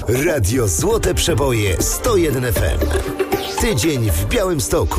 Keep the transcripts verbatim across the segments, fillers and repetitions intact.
Radio Złote Przeboje sto jeden F M. Tydzień w Białymstoku.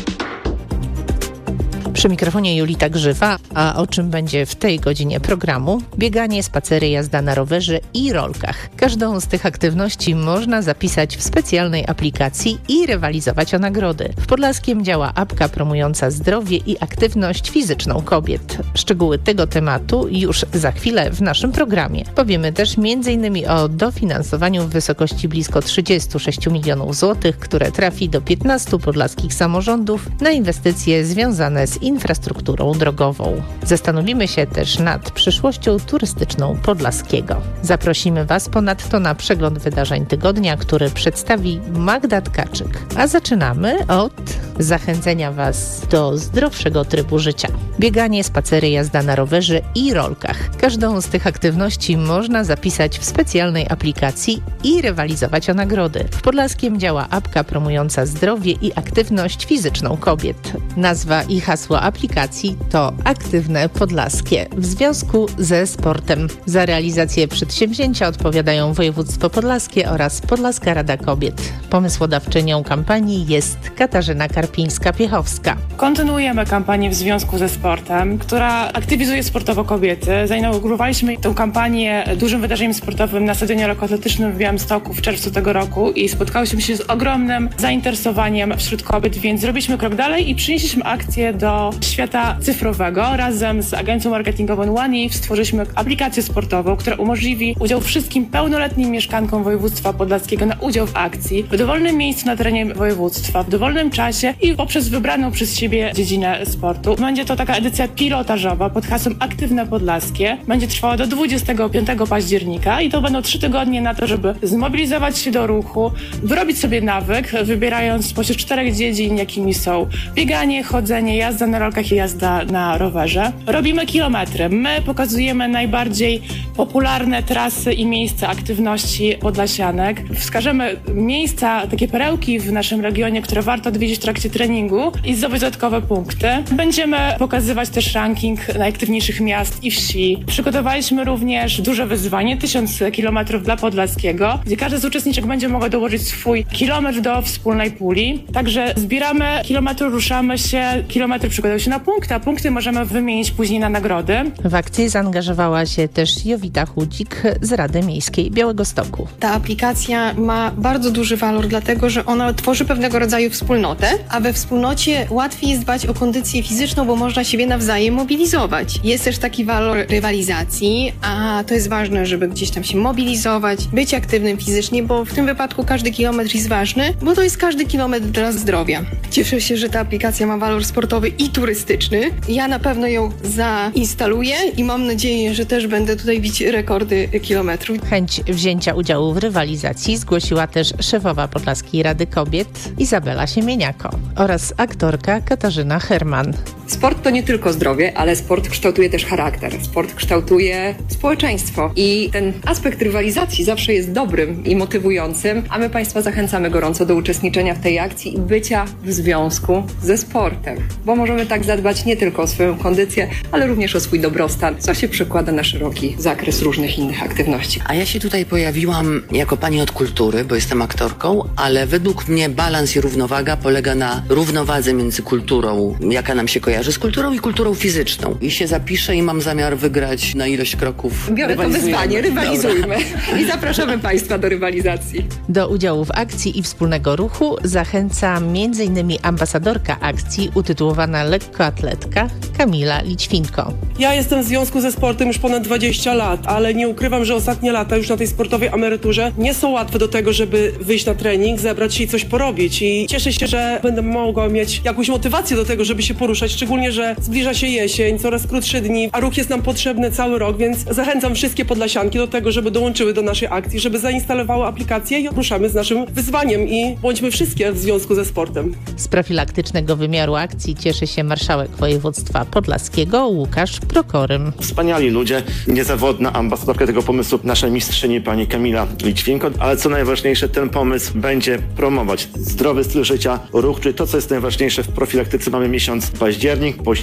Przy mikrofonie Julita Grzywa, a o czym będzie w tej godzinie programu? Bieganie, spacery, jazda na rowerze i rolkach. Każdą z tych aktywności można zapisać w specjalnej aplikacji i rywalizować o nagrody. W Podlaskiem działa apka promująca zdrowie i aktywność fizyczną kobiet. Szczegóły tego tematu już za chwilę w naszym programie. Powiemy też między innymi o dofinansowaniu w wysokości blisko trzydzieści sześć milionów złotych, które trafi do piętnastu podlaskich samorządów na inwestycje związane z infrastrukturą drogową. Zastanowimy się też nad przyszłością turystyczną Podlaskiego. Zaprosimy Was ponadto na przegląd wydarzeń tygodnia, który przedstawi Magda Tkaczyk. A zaczynamy od zachęcenia Was do zdrowszego trybu życia. Bieganie, spacery, jazda na rowerze i rolkach. Każdą z tych aktywności można zapisać w specjalnej aplikacji i rywalizować o nagrody. W Podlaskiem działa apka promująca zdrowie i aktywność fizyczną kobiet. Nazwa i hasło aplikacji to Aktywne Podlaskie w związku ze sportem. Za realizację przedsięwzięcia odpowiadają Województwo Podlaskie oraz Podlaska Rada Kobiet. Pomysłodawczynią kampanii jest Katarzyna Karpińska-Piechowska. Kontynuujemy kampanię w związku ze sportem, która aktywizuje sportowo kobiety. Zainaugurowaliśmy tę kampanię dużym wydarzeniem sportowym na stadionie lekkoatletycznym w Białymstoku w czerwcu tego roku i spotkałyśmy się z ogromnym zainteresowaniem wśród kobiet, więc zrobiliśmy krok dalej i przynieśliśmy akcję do świata cyfrowego. Razem z agencją marketingową OneIF stworzyliśmy aplikację sportową, która umożliwi udział wszystkim pełnoletnim mieszkankom województwa podlaskiego na udział w akcji w dowolnym miejscu na terenie województwa, w dowolnym czasie i poprzez wybraną przez siebie dziedzinę sportu. Będzie to taka edycja pilotażowa pod hasłem Aktywne Podlaskie. Będzie trwała do dwudziestego piątego października i to będą trzy tygodnie na to, żeby zmobilizować się do ruchu, wyrobić sobie nawyk, wybierając spośród czterech dziedzin, jakimi są bieganie, chodzenie, jazda na rolkach i jazda na rowerze. Robimy kilometry. My pokazujemy najbardziej popularne trasy i miejsca aktywności podlasianek. Wskażemy miejsca, takie perełki w naszym regionie, które warto odwiedzić w trakcie treningu i zdobyć dodatkowe punkty. Będziemy pokazywać też ranking najaktywniejszych miast i wsi. Przygotowaliśmy również duże wyzwanie, tysiąc kilometrów dla Podlaskiego, gdzie każdy z uczestniczek będzie mogła dołożyć swój kilometr do wspólnej puli. Także zbieramy kilometry, ruszamy się, kilometry przykładają się na punkty, a punkty możemy wymienić później na nagrody. W akcję zaangażowała się też Jowita Chudzik z Rady Miejskiej Białegostoku. Ta aplikacja ma bardzo duży walor, dlatego że ona tworzy pewnego rodzaju wspólnotę, a we wspólnocie łatwiej jest dbać o kondycję fizyczną, bo można siebie nawzajem mobilizować. Jest też taki walor rywalizacji, a to jest ważne, żeby gdzieś tam się mobilizować, być aktywnym fizycznie, bo w tym wypadku każdy kilometr jest ważny, bo to jest każdy kilometr dla zdrowia. Cieszę się, że ta aplikacja ma walor sportowy i turystyczny. Ja na pewno ją zainstaluję i mam nadzieję, że też będę tutaj bić rekordy kilometrów. Chęć wzięcia udziału w rywalizacji zgłosiła też szefowa Podlaskiej Rady Kobiet Izabela Siemieniako oraz aktorka Katarzyna Herman. Sport to nie tylko zdrowie, ale sport kształtuje też charakter. Sport kształtuje społeczeństwo i ten aspekt rywalizacji zawsze jest dobrym i motywującym, a my Państwa zachęcamy gorąco do uczestniczenia w tej akcji i bycia w związku ze sportem, bo możemy tak zadbać nie tylko o swoją kondycję, ale również o swój dobrostan, co się przekłada na szeroki zakres różnych innych aktywności. A ja się tutaj pojawiłam jako pani od kultury, bo jestem aktorką, ale według mnie balans i równowaga polega na równowadze między kulturą, jaka nam się kojarzy z kulturą i kulturą fizyczną. I się zapiszę i mam zamiar wygrać na ilość kroków. Biorę to wyzwanie, rywalizujmy. I zapraszamy Państwa do rywalizacji. Do udziału w akcji i wspólnego ruchu zachęca między innymi ambasadorka akcji utytułowana Lekkoatletka Kamila Lićwinko. Ja jestem w związku ze sportem już ponad dwadzieścia lat, ale nie ukrywam, że ostatnie lata już na tej sportowej emeryturze nie są łatwe do tego, żeby wyjść na trening, zebrać się i coś porobić. I cieszę się, że będę mogła mieć jakąś motywację do tego, żeby się poruszać, szczególnie, że zbliża się jesień, coraz krótsze dni, a ruch jest nam potrzebny cały rok, więc zachęcam wszystkie podlasianki do tego, żeby dołączyły do naszej akcji, żeby zainstalowały aplikację i ruszamy z naszym wyzwaniem i bądźmy wszystkie w związku ze sportem. Z profilaktycznego wymiaru akcji cieszy się marszałek województwa podlaskiego Łukasz Prokorym. Wspaniali ludzie, niezawodna ambasadorka tego pomysłu, nasza mistrzyni pani Kamila Lićwinko, ale co najważniejsze, ten pomysł będzie promować zdrowy styl życia, ruch, czyli to, co jest najważniejsze w profilaktyce. Mamy miesiąc październik, później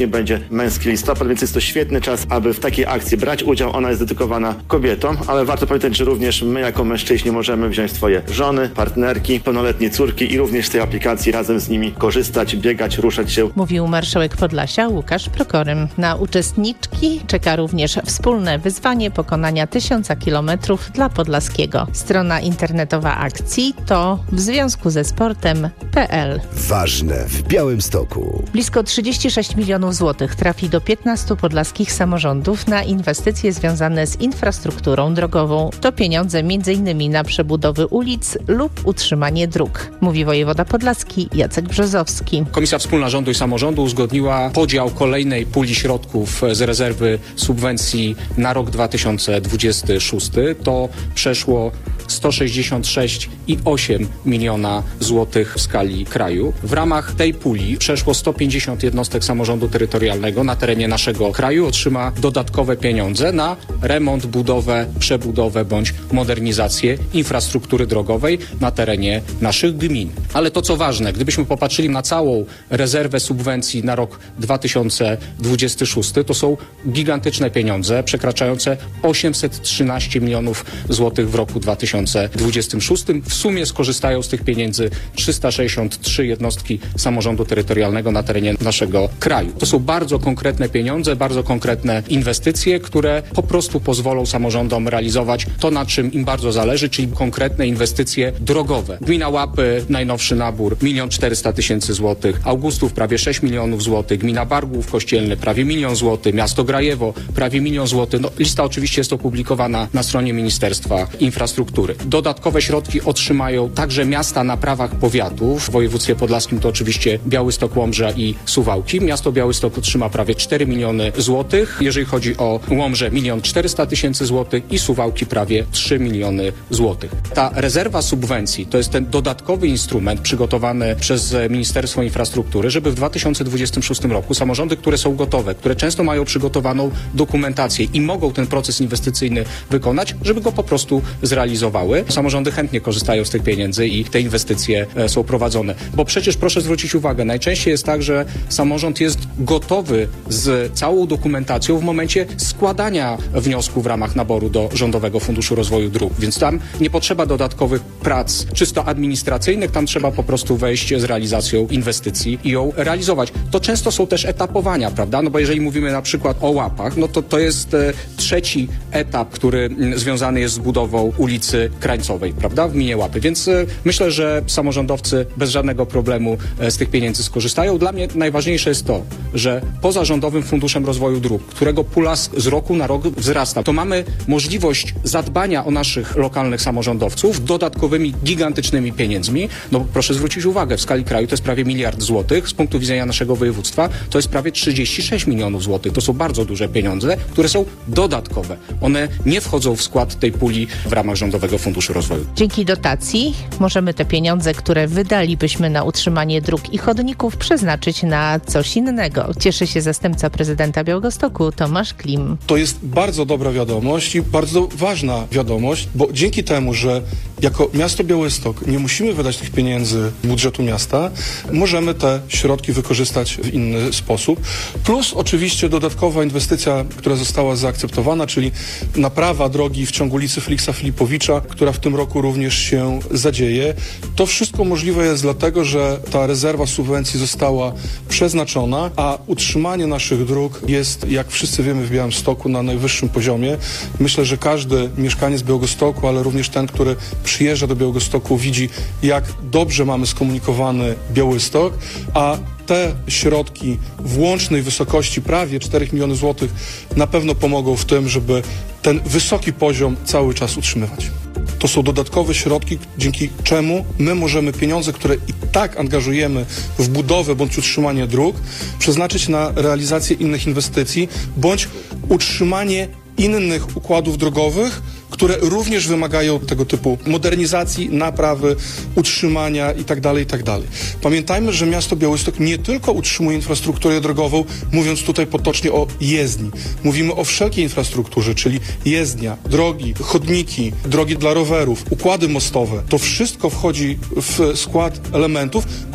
wcześniej będzie męski listopad, więc jest to świetny czas, aby w takiej akcji brać udział. Ona jest dedykowana kobietom, ale warto pamiętać, że również my jako mężczyźni możemy wziąć swoje żony, partnerki, pełnoletnie córki i również z tej aplikacji razem z nimi korzystać, biegać, ruszać się. Mówił marszałek Podlasia Łukasz Prokorym. Na uczestniczki czeka również wspólne wyzwanie pokonania tysiąca kilometrów dla Podlaskiego. Strona internetowa akcji to w związku ze sportem kropka p l. Ważne w Białymstoku. Blisko trzydzieści sześć milionów złotych trafi do piętnastu podlaskich samorządów na inwestycje związane z infrastrukturą drogową. To pieniądze między innymi na przebudowę ulic lub utrzymanie dróg, mówi wojewoda podlaski Jacek Brzozowski. Komisja Wspólna Rządu i Samorządu uzgodniła podział kolejnej puli środków z rezerwy subwencji na rok dwa tysiące dwudziesty szósty. To przeszło sto sześćdziesiąt sześć i osiem miliona złotych w skali kraju. W ramach tej puli przeszło sto pięćdziesiąt jednostek samorządu terytorialnego na terenie naszego kraju otrzyma dodatkowe pieniądze na remont, budowę, przebudowę bądź modernizację infrastruktury drogowej na terenie naszych gmin. Ale to co ważne, gdybyśmy popatrzyli na całą rezerwę subwencji na rok dwa tysiące dwudziesty szósty, to są gigantyczne pieniądze przekraczające osiemset trzynaście milionów złotych w roku dwa tysiące dwudziestym szóstym. W sumie skorzystają z tych pieniędzy trzysta sześćdziesiąt trzy jednostki samorządu terytorialnego na terenie naszego kraju. To są bardzo konkretne pieniądze, bardzo konkretne inwestycje, które po prostu pozwolą samorządom realizować to, na czym im bardzo zależy, czyli konkretne inwestycje drogowe. Gmina Łapy, najnowszy nabór, milion czterysta tysięcy złotych, Augustów prawie sześć milionów złotych, gmina Bargłów Kościelny prawie milion złotych, miasto Grajewo prawie milion złotych. No, lista oczywiście jest opublikowana na stronie Ministerstwa Infrastruktury. Dodatkowe środki otrzymają także miasta na prawach powiatów. W województwie podlaskim to oczywiście Białystok, Łomża i Suwałki. Miasto Białystok otrzyma prawie cztery miliony złotych. Jeżeli chodzi o Łomżę, milion czterysta tysięcy złotych i Suwałki prawie trzy miliony złotych. Ta rezerwa subwencji to jest ten dodatkowy instrument przygotowany przez Ministerstwo Infrastruktury, żeby w dwa tysiące dwudziestym szóstym roku samorządy, które są gotowe, które często mają przygotowaną dokumentację i mogą ten proces inwestycyjny wykonać, żeby go po prostu zrealizowały. Samorządy chętnie korzystają z tych pieniędzy i te inwestycje są prowadzone. Bo przecież proszę zwrócić uwagę, najczęściej jest tak, że samorząd jest gotowy z całą dokumentacją w momencie składania wniosku w ramach naboru do Rządowego Funduszu Rozwoju Dróg. Więc tam nie potrzeba dodatkowych prac czysto administracyjnych, tam trzeba po prostu wejść z realizacją inwestycji i ją realizować. To często są też etapowania, prawda? No bo jeżeli mówimy na przykład o Łapach, no to to jest e, trzeci etap, który m, związany jest z budową ulicy Krańcowej, prawda? W gminie Łapy. Więc e, myślę, że samorządowcy bez żadnego problemu e, z tych pieniędzy skorzystają. Dla mnie najważniejsze jest to, że poza Rządowym Funduszem Rozwoju Dróg, którego pula z, z roku na rok wzrasta, to mamy możliwość zadbania o naszych lokalnych samorządowców dodatkowymi, gigantycznymi pieniędzmi. No proszę zwrócić uwagę, w skali kraju to jest prawie miliard złotych, z punktu widzenia naszego województwa to jest prawie trzydzieści sześć milionów złotych. To są bardzo duże pieniądze, które są dodatkowe. One nie wchodzą w skład tej puli w ramach Rządowego Funduszu Rozwoju. Dzięki dotacji możemy te pieniądze, które wydalibyśmy na utrzymanie dróg i chodników, przeznaczyć na coś innego. Cieszy się zastępca prezydenta Białegostoku Tomasz Klim. To jest bardzo dobra wiadomość i bardzo ważna wiadomość, bo dzięki temu, że jako miasto Białystok nie musimy wydać tych pieniędzy z budżetu miasta, możemy te środki wykorzystać w inny sposób. Plus oczywiście dodatkowa inwestycja, która została zaakceptowana, czyli naprawa drogi w ciągu ulicy Feliksa Filipowicza, która w tym roku również się zadzieje. To wszystko możliwe jest dlatego, że ta rezerwa subwencji została przeznaczona, a utrzymanie naszych dróg jest, jak wszyscy wiemy, w Białymstoku na najwyższym poziomie. Myślę, że każdy mieszkaniec Białegostoku, ale również ten, który przyjeżdża do Białegostoku, widzi, jak dobrze mamy skomunikowany Białystok, a te środki w łącznej wysokości prawie cztery miliony złotych na pewno pomogą w tym, żeby ten wysoki poziom cały czas utrzymywać. To są dodatkowe środki, dzięki czemu my możemy pieniądze, które i tak angażujemy w budowę bądź utrzymanie dróg, przeznaczyć na realizację innych inwestycji bądź utrzymanie innych układów drogowych, które również wymagają tego typu modernizacji, naprawy, utrzymania itd., itd. Pamiętajmy, że miasto Białystok nie tylko utrzymuje infrastrukturę drogową, mówiąc tutaj potocznie o jezdni. Mówimy o wszelkiej infrastrukturze, czyli jezdnia, drogi, chodniki, drogi dla rowerów, układy mostowe. To wszystko wchodzi w skład elementów, które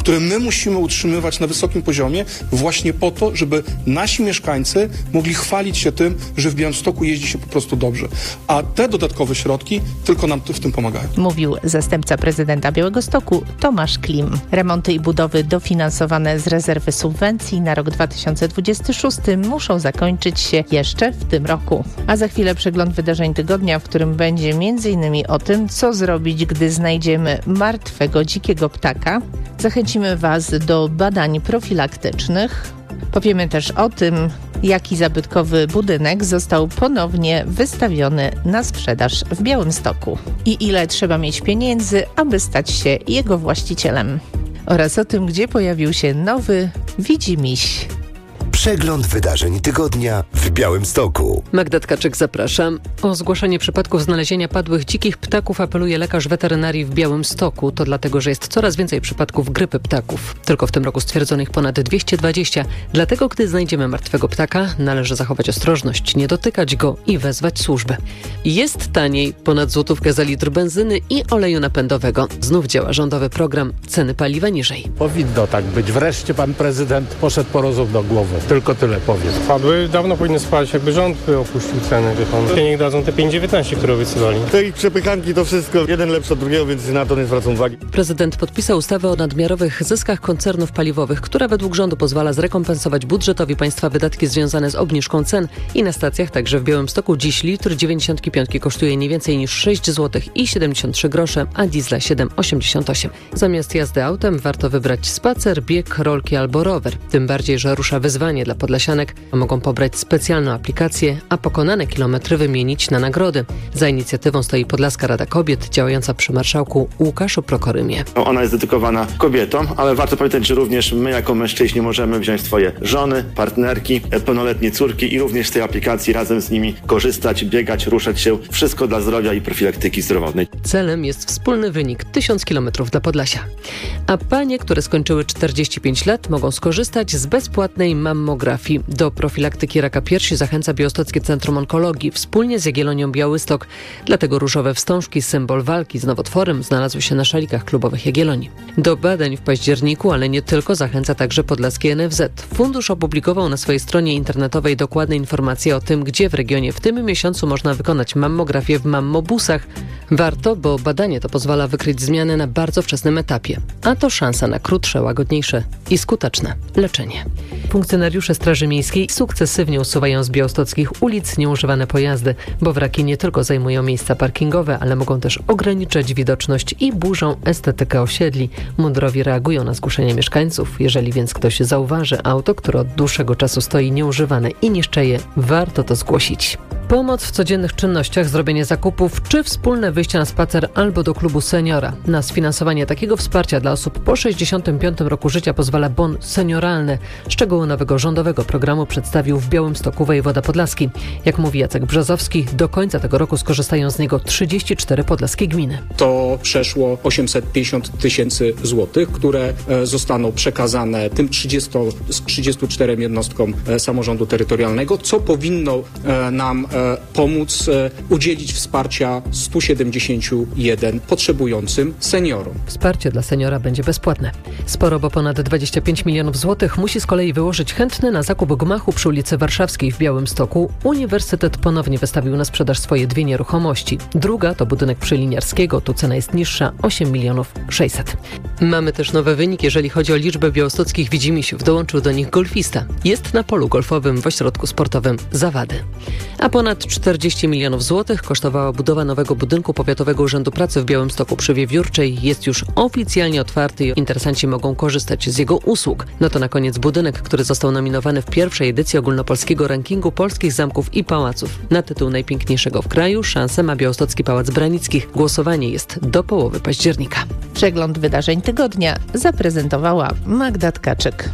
które my musimy utrzymywać na wysokim poziomie właśnie po to, żeby nasi mieszkańcy mogli chwalić się tym, że w Białymstoku jeździ się po prostu dobrze. A te dodatkowe środki tylko nam w tym pomagają. Mówił zastępca prezydenta Białegostoku Tomasz Klim. Remonty i budowy dofinansowane z rezerwy subwencji na rok dwa tysiące dwudziesty szósty muszą zakończyć się jeszcze w tym roku. A za chwilę przegląd wydarzeń tygodnia, w którym będzie między innymi o tym, co zrobić, gdy znajdziemy martwego dzikiego ptaka. Zachęcimy Was do badań profilaktycznych. Powiemy też o tym, jaki zabytkowy budynek został ponownie wystawiony na sprzedaż w Białymstoku i ile trzeba mieć pieniędzy, aby stać się jego właścicielem. Oraz o tym, gdzie pojawił się nowy widzimiś. Przegląd wydarzeń tygodnia w Białymstoku. Magda Tkaczyk, zapraszam. O zgłaszanie przypadków znalezienia padłych dzikich ptaków apeluje lekarz weterynarii w Białymstoku. To dlatego, że jest coraz więcej przypadków grypy ptaków. Tylko w tym roku stwierdzono ich ponad dwieście dwadzieścia. Dlatego, gdy znajdziemy martwego ptaka, należy zachować ostrożność, nie dotykać go i wezwać służbę. Jest taniej, ponad złotówkę za litr benzyny i oleju napędowego. Znów działa rządowy program Ceny paliwa niżej. Powinno tak być. Wreszcie pan prezydent poszedł po rozum do głowy. Tylko tyle powiem. Spadły, dawno powinny spaść, jakby rząd opuścił ceny. Niech dadzą te pięć dziewiętnaście, które obiecywali. Te ich przepychanki to wszystko, jeden lepszy od drugiego, więc na to nie zwracam uwagi. Prezydent podpisał ustawę o nadmiarowych zyskach koncernów paliwowych, która według rządu pozwala zrekompensować budżetowi państwa wydatki związane z obniżką cen. I na stacjach, także w Białymstoku, dziś litr dziewięćdziesiąt pięć kosztuje nie więcej niż sześć złotych i siedemdziesiąt trzy grosze, a diesla siedem osiemdziesiąt osiem. Zamiast jazdy autem warto wybrać spacer, bieg, rolki albo rower. Tym bardziej, że rusza wyzwanie dla podlasianek. Mogą pobrać specjalną aplikację, a pokonane kilometry wymienić na nagrody. Za inicjatywą stoi Podlaska Rada Kobiet, działająca przy marszałku Łukaszu Prokorymie. Ona jest dedykowana kobietom, ale warto pamiętać, że również my jako mężczyźni możemy wziąć swoje żony, partnerki, pełnoletnie córki i również z tej aplikacji razem z nimi korzystać, biegać, ruszać się. Wszystko dla zdrowia i profilaktyki zdrowotnej. Celem jest wspólny wynik tysiąc kilometrów dla Podlasia. A panie, które skończyły czterdzieści pięć lat, mogą skorzystać z bezpłatnej mammografii. Do profilaktyki raka piersi zachęca Białostockie Centrum Onkologii wspólnie z Jagiellonią Białystok. Dlatego różowe wstążki, symbol walki z nowotworem, znalazły się na szalikach klubowych Jagiellonii. Do badań w październiku, ale nie tylko, zachęca także podlaskie N F Z. Fundusz opublikował na swojej stronie internetowej dokładne informacje o tym, gdzie w regionie w tym miesiącu można wykonać mammografię w mammobusach. Warto, bo badanie to pozwala wykryć zmiany na bardzo wczesnym etapie. A to szansa na krótsze, łagodniejsze i skuteczne leczenie. Funkcjonariusze Straży Miejskiej sukcesywnie usuwają z białostockich ulic nieużywane pojazdy, bo wraki nie tylko zajmują miejsca parkingowe, ale mogą też ograniczać widoczność i burzą estetykę osiedli. Mundurowi reagują na zgłoszenia mieszkańców. Jeżeli więc ktoś zauważy auto, które od dłuższego czasu stoi nieużywane i niszczeje, warto to zgłosić. Pomoc w codziennych czynnościach, zrobienie zakupów czy wspólne wyjście na spacer albo do klubu seniora. Na sfinansowanie takiego wsparcia dla osób po sześćdziesiątym piątym roku życia pozwala bon senioralny. Szczegóły nowego rządowego programu przedstawił w Białymstoku wojewoda podlaski. Jak mówi Jacek Brzozowski, do końca tego roku skorzystają z niego trzydzieści cztery podlaskie gminy. To przeszło osiemset pięćdziesiąt tysięcy złotych, które zostaną przekazane tym trzydziestu, trzydziestu czterem jednostkom samorządu terytorialnego, co powinno nam pomóc udzielić wsparcia stu siedemdziesięciu jeden potrzebującym seniorom. Wsparcie dla seniora będzie bezpłatne. Sporo, bo ponad dwadzieścia pięć milionów złotych musi z kolei wyłożyć chętny na zakup gmachu przy ulicy Warszawskiej w Białymstoku. Uniwersytet ponownie wystawił na sprzedaż swoje dwie nieruchomości. Druga to budynek przy Liniarskiego. Tu cena jest niższa, osiem milionów sześćset. Mamy też nowy wynik, jeżeli chodzi o liczbę białostockich widzimisiów. Dołączył do nich golfista. Jest na polu golfowym w ośrodku sportowym Zawady. A ponad czterdzieści milionów złotych kosztowała budowa nowego budynku Powiatowego Urzędu Pracy w Białymstoku przy Wiewiórczej. Jest już oficjalnie otwarty i interesanci mogą korzystać z jego usług. No to na koniec budynek, który został nominowany w pierwszej edycji ogólnopolskiego rankingu polskich zamków i pałaców. Na tytuł najpiękniejszego w kraju szansę ma Białostocki Pałac Branickich. Głosowanie jest do połowy października. Przegląd wydarzeń tygodnia zaprezentowała Magda Tkaczyk.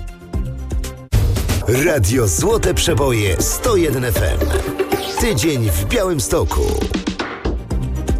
Radio Złote Przeboje sto jeden F M. Tydzień w Białymstoku.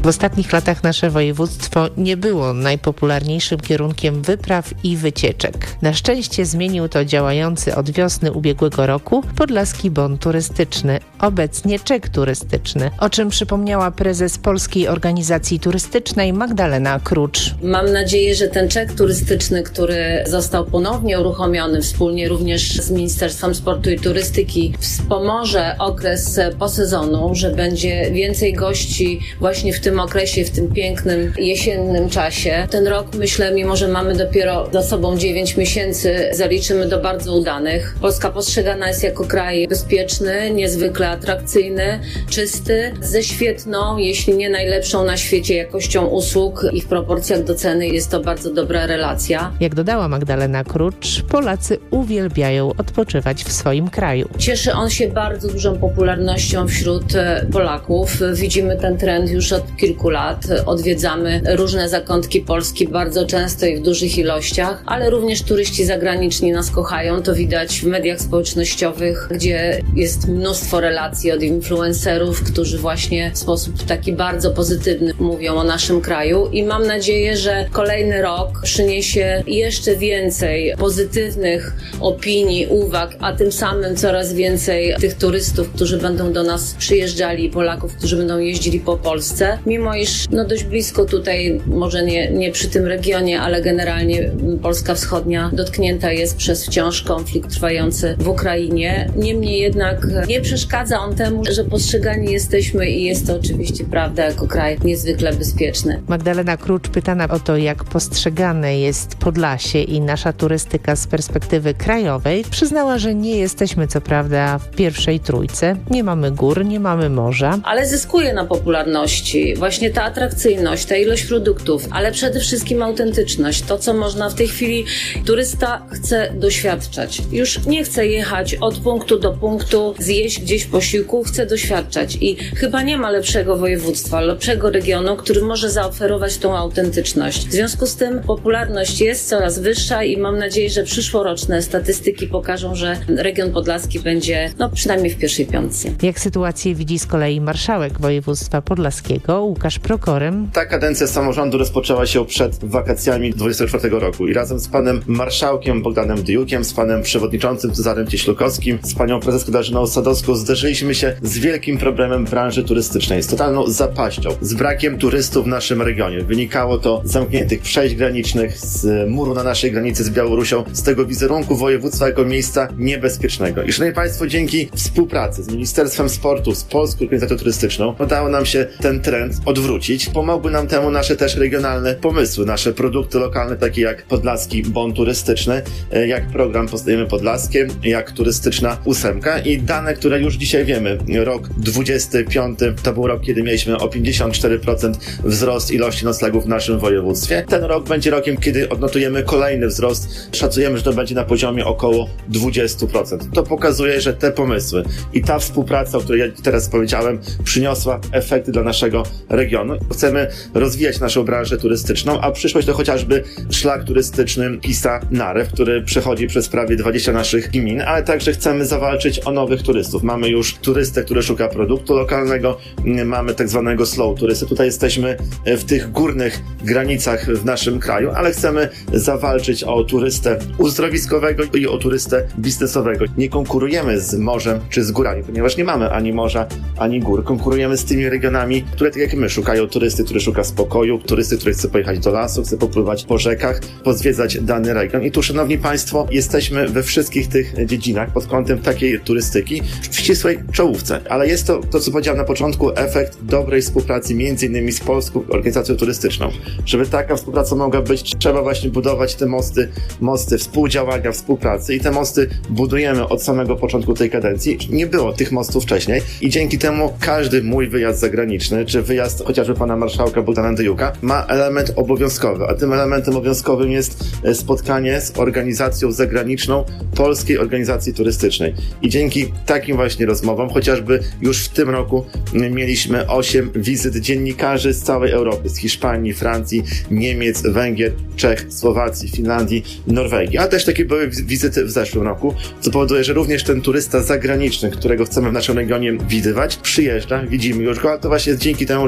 W ostatnich latach nasze województwo nie było najpopularniejszym kierunkiem wypraw i wycieczek. Na szczęście zmienił to działający od wiosny ubiegłego roku Podlaski Bon Turystyczny, obecnie czek turystyczny, o czym przypomniała prezes Polskiej Organizacji Turystycznej Magdalena Krucz. Mam nadzieję, że ten czek turystyczny, który został ponownie uruchomiony wspólnie również z Ministerstwem Sportu i Turystyki, wspomoże okres posezonu, że będzie więcej gości właśnie w tym okresie, w tym pięknym jesiennym czasie. Ten rok, myślę, mimo że mamy dopiero za sobą dziewięć miesięcy, zaliczymy do bardzo udanych. Polska postrzegana jest jako kraj bezpieczny, niezwykle atrakcyjny, czysty, ze świetną, jeśli nie najlepszą na świecie jakością usług i w proporcjach do ceny jest to bardzo dobra relacja. Jak dodała Magdalena Krucz, Polacy uwielbiają odpoczywać w swoim kraju. Cieszy on się bardzo dużą popularnością wśród Polaków. Widzimy ten trend już od kilku lat. Odwiedzamy różne zakątki Polski bardzo często i w dużych ilościach, ale również turyści zagraniczni nas kochają. To widać w mediach społecznościowych, gdzie jest mnóstwo relacji od influencerów, którzy właśnie w sposób taki bardzo pozytywny mówią o naszym kraju i mam nadzieję, że kolejny rok przyniesie jeszcze więcej pozytywnych opinii, uwag, a tym samym coraz więcej tych turystów, którzy będą do nas przyjeżdżali, Polaków, którzy będą jeździli po Polsce. Mimo iż no dość blisko tutaj, może nie, nie przy tym regionie, ale generalnie Polska Wschodnia dotknięta jest przez wciąż konflikt trwający w Ukrainie. Niemniej jednak nie przeszkadza on temu, że postrzegani jesteśmy i jest to oczywiście prawda jako kraj niezwykle bezpieczny. Magdalena Krucz, pytana o to, jak postrzegane jest Podlasie i nasza turystyka z perspektywy krajowej, przyznała, że nie jesteśmy co prawda w pierwszej trójce. Nie mamy gór, nie mamy morza. Ale zyskuje na popularności właśnie ta atrakcyjność, ta ilość produktów, ale przede wszystkim autentyczność. To, co można w tej chwili, turysta chce doświadczać. Już nie chce jechać od punktu do punktu, zjeść gdzieś posiłku, chce doświadczać. I chyba nie ma lepszego województwa, lepszego regionu, który może zaoferować tą autentyczność. W związku z tym popularność jest coraz wyższa i mam nadzieję, że przyszłoroczne statystyki pokażą, że region podlaski będzie no przynajmniej w pierwszej piątce. Jak sytuację widzi z kolei marszałek województwa podlaskiego Łukasz Prokorym? Ta kadencja samorządu rozpoczęła się przed wakacjami dwudziestego czwartego roku i razem z panem marszałkiem Bogdanem Dyjukiem, z panem przewodniczącym Cezarym Cieślukowskim, z panią prezeską Darzyną Sadowską zderzyliśmy się z wielkim problemem branży turystycznej, z totalną zapaścią, z brakiem turystów w naszym regionie. Wynikało to z zamkniętych przejść granicznych, z muru na naszej granicy z Białorusią, z tego wizerunku województwa jako miejsca niebezpiecznego. I szanowni państwo, dzięki współpracy z Ministerstwem Sportu, z Polską Organizacją Turystyczną udało nam się ten trend odwrócić. Pomogły nam temu nasze też regionalne pomysły, nasze produkty lokalne, takie jak Podlaski Bon Turystyczny, jak program Poznajemy Podlaskie, jak turystyczna ósemka i dane, które już dzisiaj wiemy. Rok dwudziesty piąty to był rok, kiedy mieliśmy o pięćdziesiąt cztery procent wzrost ilości noclegów w naszym województwie. Ten rok będzie rokiem, kiedy odnotujemy kolejny wzrost. Szacujemy, że to będzie na poziomie około dwadzieścia procent. To pokazuje, że te pomysły i ta współpraca, o której ja teraz powiedziałem, przyniosła efekty dla naszego regionu. Chcemy rozwijać naszą branżę turystyczną, a przyszłość to chociażby szlak turystyczny Pisa-Narew, który przechodzi przez prawie dwadzieścia naszych gmin, ale także chcemy zawalczyć o nowych turystów. Mamy już turystę, który szuka produktu lokalnego, mamy tak zwanego slow turystę. Tutaj jesteśmy w tych górnych granicach w naszym kraju, ale chcemy zawalczyć o turystę uzdrowiskowego i o turystę biznesowego. Nie konkurujemy z morzem czy z górami, ponieważ nie mamy ani morza, ani gór. Konkurujemy z tymi regionami, które tak jak my szukają turysty, który szuka spokoju, turysty, który chce pojechać do lasu, chce popływać po rzekach, pozwiedzać dany region. I tu, szanowni państwo, jesteśmy we wszystkich tych dziedzinach pod kątem takiej turystyki w ścisłej czołówce. Ale jest to, to co powiedziałem na początku, efekt dobrej współpracy między innymi z Polską Organizacją Turystyczną. Żeby taka współpraca mogła być, trzeba właśnie budować te mosty, mosty współdziałania, współpracy i te mosty budujemy od samego początku tej kadencji. Nie było tych mostów wcześniej i dzięki temu każdy mój wyjazd zagraniczny, czy wyjazd chociażby pana marszałka Bogdana Dyjuka ma element obowiązkowy, a tym elementem obowiązkowym jest spotkanie z organizacją zagraniczną Polskiej Organizacji Turystycznej. I dzięki takim właśnie rozmowom, chociażby już w tym roku mieliśmy osiem wizyt dziennikarzy z całej Europy, z Hiszpanii, Francji, Niemiec, Węgier, Czech, Słowacji, Finlandii, Norwegii, a też takie były wizyty w zeszłym roku, co powoduje, że również ten turysta zagraniczny, którego chcemy w naszym regionie widywać, przyjeżdża, widzimy już go, a to właśnie jest dzięki temu, że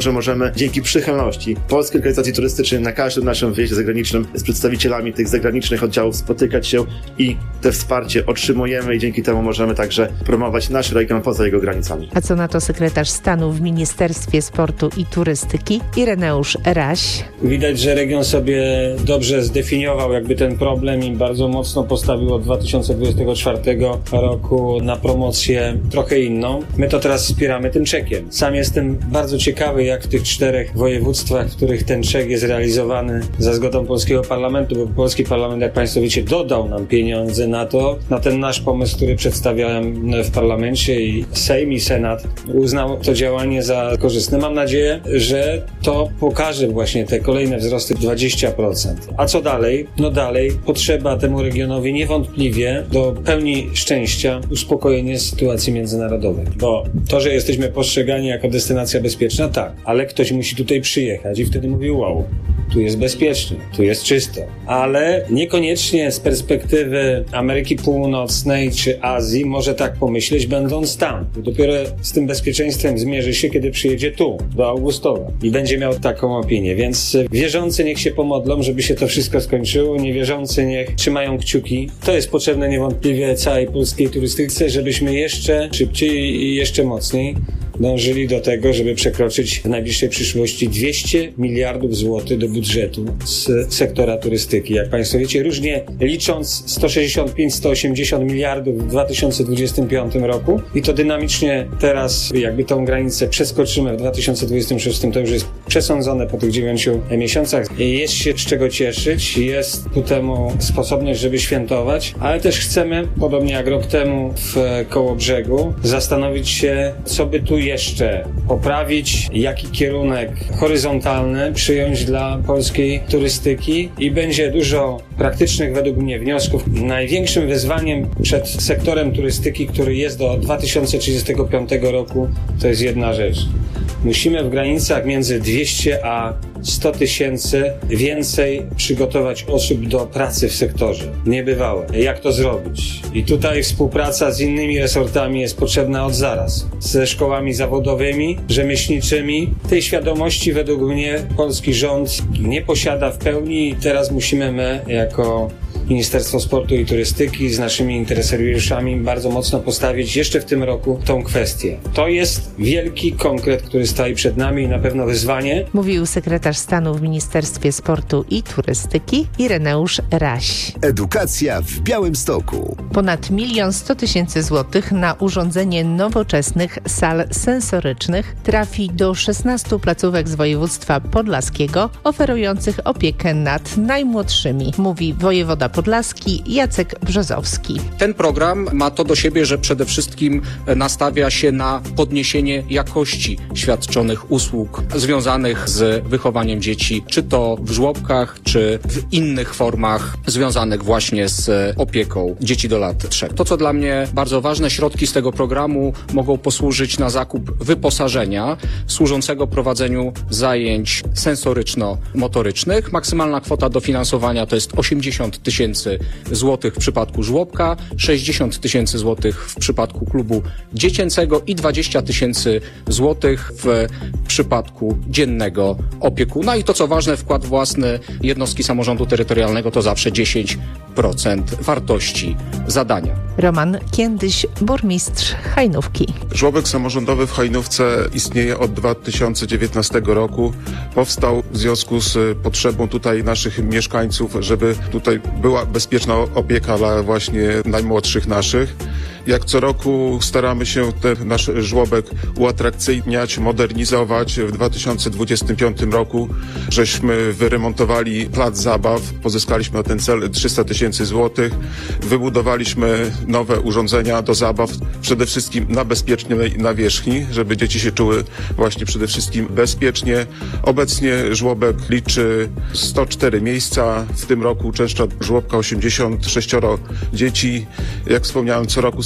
że możemy dzięki przychylności Polskiej Organizacji Turystycznej na każdym naszym wyjeździe zagranicznym z przedstawicielami tych zagranicznych oddziałów spotykać się i te wsparcie otrzymujemy i dzięki temu możemy także promować nasz region poza jego granicami. A co na to sekretarz stanu w Ministerstwie Sportu i Turystyki Ireneusz Raś? Widać, że region sobie dobrze zdefiniował jakby ten problem i bardzo mocno postawił od dwa tysiące dwudziestego czwartego roku na promocję trochę inną. My to teraz wspieramy tym czekiem. Sam jestem bardzo ciekawy, jak w tych czterech województwach, w których ten czek jest realizowany za zgodą polskiego parlamentu, bo polski parlament, jak Państwo wiecie, dodał nam pieniądze na to, na ten nasz pomysł, który przedstawiałem w parlamencie i Sejm i Senat uznał to działanie za korzystne. Mam nadzieję, że to pokaże właśnie te kolejne wzrosty dwadzieścia procent. A co dalej? No dalej potrzeba temu regionowi niewątpliwie do pełni szczęścia uspokojenie sytuacji międzynarodowej. Bo to, że jesteśmy postrzegani jako destynacja bezpieczna, tak, ale ktoś musi tutaj przyjechać i wtedy mówi wow, tu jest bezpiecznie, tu jest czysto. Ale niekoniecznie z perspektywy Ameryki Północnej czy Azji może tak pomyśleć, będąc tam. Dopiero z tym bezpieczeństwem zmierzy się, kiedy przyjedzie tu, do Augustowa i będzie miał taką opinię. Więc wierzący niech się pomodlą, żeby się to wszystko skończyło, niewierzący niech trzymają kciuki. To jest potrzebne niewątpliwie całej polskiej turystyce, żebyśmy jeszcze szybciej i jeszcze mocniej dążyli do tego, żeby przekroczyć w najbliższej przyszłości dwieście miliardów złotych do budżetu z sektora turystyki. Jak Państwo wiecie, różnie licząc sto sześćdziesiąt pięć do stu osiemdziesięciu miliardów w dwa tysiące dwudziestym piątym roku i to dynamicznie teraz jakby tą granicę przeskoczymy w dwa tysiące dwudziestym szóstym, to już jest przesądzone po tych dziewięciu miesiącach. Jest się z czego cieszyć, jest ku temu sposobność, żeby świętować, ale też chcemy, podobnie jak rok temu w Kołobrzegu, zastanowić się, co by tu jeszcze poprawić, jaki kierunek horyzontalny przyjąć dla polskiej turystyki i będzie dużo praktycznych według mnie wniosków. Największym wyzwaniem przed sektorem turystyki, który jest do dwa tysiące trzydziestego piątego roku, to jest jedna rzecz. Musimy w granicach między dwieście a sto tysięcy więcej przygotować osób do pracy w sektorze. Niebywałe. Jak to zrobić? I tutaj współpraca z innymi resortami jest potrzebna od zaraz. Ze szkołami zawodowymi, rzemieślniczymi. Tej świadomości według mnie polski rząd nie posiada w pełni i teraz musimy my jako Ministerstwo Sportu i Turystyki z naszymi interesariuszami bardzo mocno postawić jeszcze w tym roku tą kwestię. To jest wielki konkret, który stoi przed nami i na pewno wyzwanie. Mówił sekretarz stanu w Ministerstwie Sportu i Turystyki Ireneusz Raś. Edukacja w Białymstoku. Ponad milion sto tysięcy złotych na urządzenie nowoczesnych sal sensorycznych trafi do szesnastu placówek z województwa podlaskiego oferujących opiekę nad najmłodszymi, mówi wojewoda podlaski Jacek Brzozowski. Ten program ma to do siebie, że przede wszystkim nastawia się na podniesienie jakości świadczonych usług związanych z wychowaniem dzieci, czy to w żłobkach, czy w innych formach związanych właśnie z opieką dzieci do lat trzech. To, co dla mnie bardzo ważne, środki z tego programu mogą posłużyć na zakup wyposażenia służącego prowadzeniu zajęć sensoryczno-motorycznych. Maksymalna kwota dofinansowania to jest osiemdziesiąt tysięcy złotych w przypadku żłobka, sześćdziesiąt tysięcy złotych w przypadku klubu dziecięcego i dwadzieścia tysięcy złotych w przypadku dziennego opiekuna. I to, co ważne, wkład własny jednostki samorządu terytorialnego to zawsze dziesięć procent wartości zadania. Roman Kiędyś, burmistrz Hajnówki. Żłobek samorządowy w Hajnówce istnieje od dwa tysiące dziewiętnastego roku. Powstał w związku z potrzebą tutaj naszych mieszkańców, żeby tutaj była bezpieczna opieka dla właśnie najmłodszych naszych. Jak co roku staramy się ten nasz żłobek uatrakcyjniać, modernizować. W dwa tysiące dwudziestym piątym roku żeśmy wyremontowali plac zabaw, pozyskaliśmy na ten cel trzysta tysięcy złotych. Wybudowaliśmy nowe urządzenia do zabaw, przede wszystkim na bezpiecznej nawierzchni, żeby dzieci się czuły właśnie przede wszystkim bezpiecznie. Obecnie żłobek liczy sto cztery miejsca. W tym roku uczęszcza żłobka osiemdziesiąt sześć dzieci. Jak wspomniałem, co roku staramy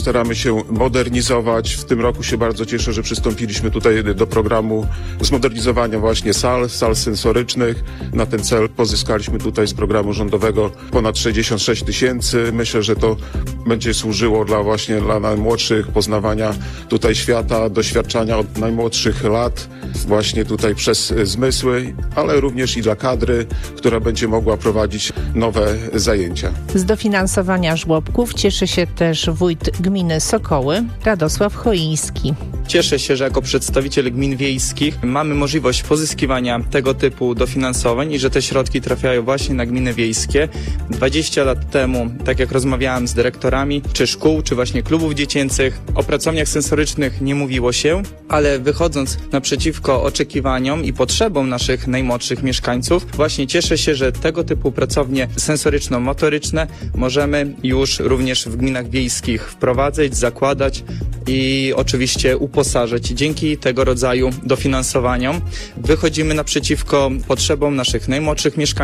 staramy się modernizować. W tym roku się bardzo cieszę, że przystąpiliśmy tutaj do programu zmodernizowania właśnie sal, sal sensorycznych. Na ten cel pozyskaliśmy tutaj z programu rządowego ponad sześćdziesiąt sześć tysięcy. Myślę, że to będzie służyło dla właśnie dla najmłodszych poznawania tutaj świata, doświadczania od najmłodszych lat właśnie tutaj przez zmysły, ale również i dla kadry, która będzie mogła prowadzić nowe zajęcia. Z dofinansowania żłobków cieszy się też wójt gminy Sokoły, Radosław Choiński. Cieszę się, że jako przedstawiciel gmin wiejskich mamy możliwość pozyskiwania tego typu dofinansowań i że te środki trafiają właśnie na gminy wiejskie. dwadzieścia lat temu, tak jak rozmawiałem z dyrektorami, czy szkół, czy właśnie klubów dziecięcych, o pracowniach sensorycznych nie mówiło się, ale wychodząc naprzeciwko oczekiwaniom i potrzebom naszych najmłodszych mieszkańców, właśnie cieszę się, że tego typu pracownie sensoryczno-motoryczne możemy już również w gminach wiejskich wprowadzać, zakładać i oczywiście uposażać. Dzięki tego rodzaju dofinansowaniom wychodzimy naprzeciwko potrzebom naszych najmłodszych mieszkańców,